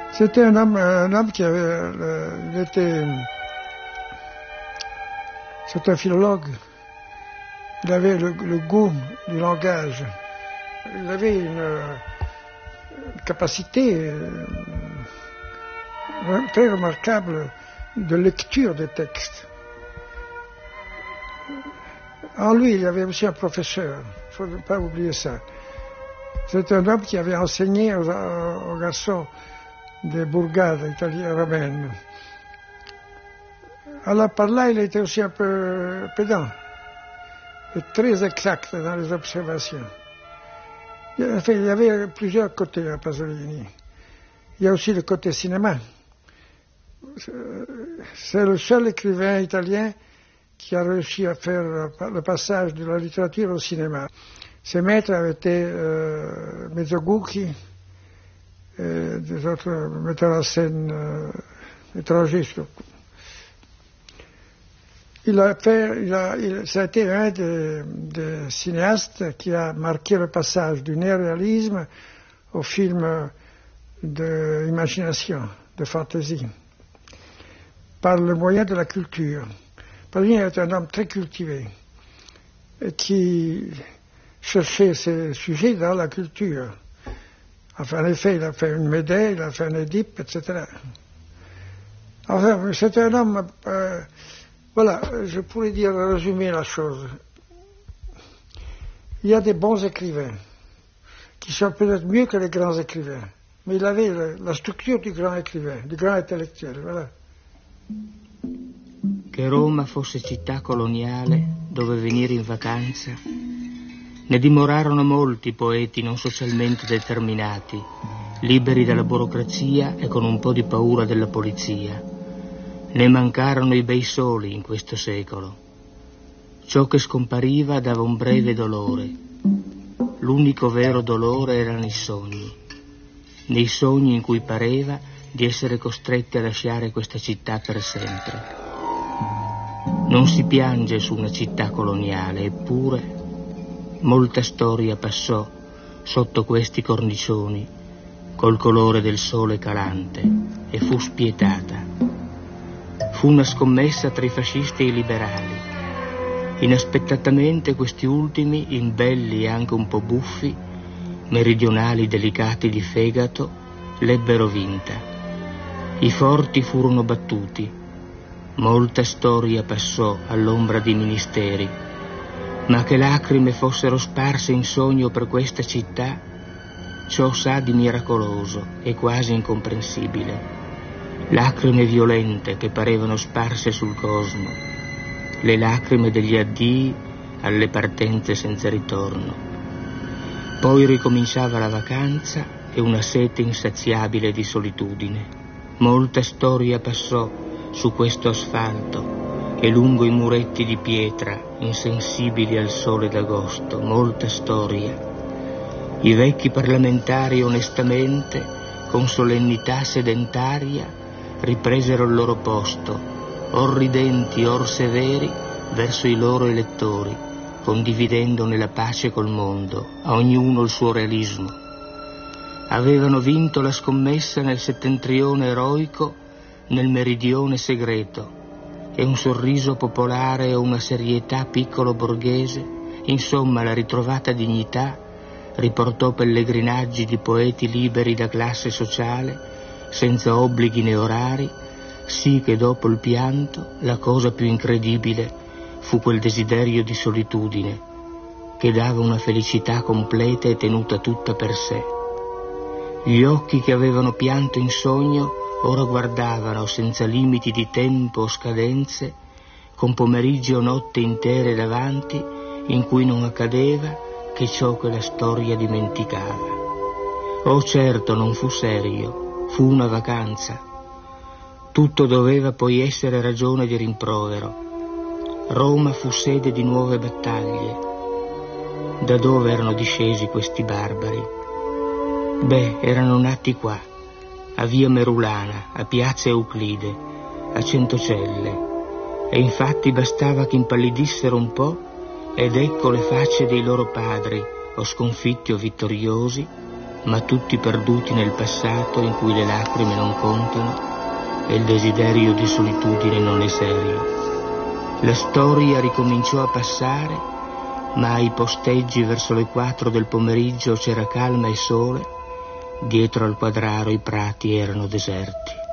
C'était un homme qui avait, c'était un philologue. Il avait le goût du langage. Il avait une capacité très remarquable de lecture des textes. En lui, il y avait aussi un professeur. Il ne faut pas oublier ça. C'est un homme qui avait enseigné aux garçons des bourgades italiennes romaines. Alors par là, il était aussi un peu pédant et très exact dans les observations. Il y avait plusieurs côtés à Pasolini. Il y a aussi le côté cinéma. C'est le seul écrivain italien qui a réussi à faire le passage de la littérature au cinéma. Ses maîtres avaient été Mezzogucchi et des autres metteurs en scène étrangers surtout. Ça a été un des cinéastes qui a marqué le passage du néoréalisme au film d'imagination, de fantaisie, par le moyen de la culture. Pasolini est un homme très cultivé et qui cherchait ses sujets dans la culture. Enfin, en effet, il a fait une Médée, il a fait un Édipe, etc. Enfin, c'est un homme... voilà, je pourrais dire, résumer la chose. Il y a des bons écrivains qui sont peut-être mieux que les grands écrivains, mais il avait la structure du grand écrivain, du grand intellettuel, voilà. Che Roma fosse città coloniale dove venire in vacanza, ne dimorarono molti poeti non socialmente determinati, liberi dalla burocrazia e con un po' di paura della polizia. Ne mancarono i bei soli in questo secolo. Ciò che scompariva dava un breve dolore. L'unico vero dolore erano i sogni. Nei sogni in cui pareva di essere costretti a lasciare questa città per sempre. Non si piange su una città coloniale, eppure molta storia passò sotto questi cornicioni col colore del sole calante e fu spietata. Fu una scommessa tra i fascisti e i liberali. Inaspettatamente questi ultimi, imbelli e anche un po' buffi, meridionali delicati di fegato, l'ebbero vinta. I forti furono battuti. Molta storia passò all'ombra di ministeri, ma che lacrime fossero sparse in sogno per questa città, ciò sa di miracoloso e quasi incomprensibile. Lacrime violente che parevano sparse sul cosmo, le lacrime degli addii alle partenze senza ritorno. Poi ricominciava la vacanza e una sete insaziabile di solitudine. Molta storia passò su questo asfalto e lungo i muretti di pietra insensibili al sole d'agosto, molta storia. I vecchi parlamentari onestamente, con solennità sedentaria, ripresero il loro posto, or ridenti, or severi, verso i loro elettori, condividendone la pace col mondo, a ognuno il suo realismo. Avevano vinto la scommessa nel settentrione eroico, nel meridione segreto, e un sorriso popolare o una serietà piccolo borghese, insomma la ritrovata dignità, riportò pellegrinaggi di poeti liberi da classe sociale, senza obblighi né orari, sì che dopo il pianto la cosa più incredibile fu quel desiderio di solitudine che dava una felicità completa e tenuta tutta per sé. Gli occhi che avevano pianto in sogno ora guardavano senza limiti di tempo o scadenze, con pomeriggi o notte intere davanti in cui non accadeva che ciò che la storia dimenticava. Oh certo, non fu serio, fu una vacanza. Tutto doveva poi essere ragione di rimprovero. Roma fu sede di nuove battaglie. Da dove erano discesi questi barbari? Beh, erano nati qua, a via Merulana, a piazza Euclide, a Centocelle, e infatti bastava che impallidissero un po' ed ecco le facce dei loro padri, o sconfitti o vittoriosi, ma tutti perduti nel passato in cui le lacrime non contano e il desiderio di solitudine non è serio. La storia ricominciò a passare, ma ai posteggi verso le 4 del pomeriggio c'era calma e sole, dietro al Quadraro i prati erano deserti.